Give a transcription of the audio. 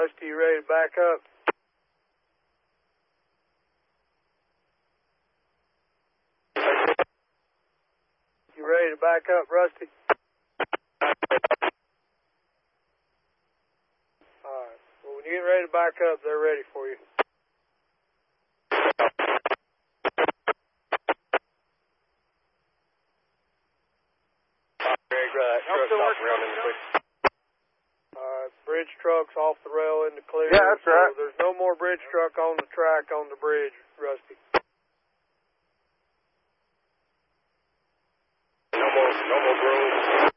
Rusty, you ready to back up? You ready to back up, Rusty? Alright. Well, when you get ready to back up, they're ready for you. Alright, bridge truck's off the rail in the clear. Yeah, that's right. There's no more bridge truck on the track on the bridge, Rusty. No more brooms.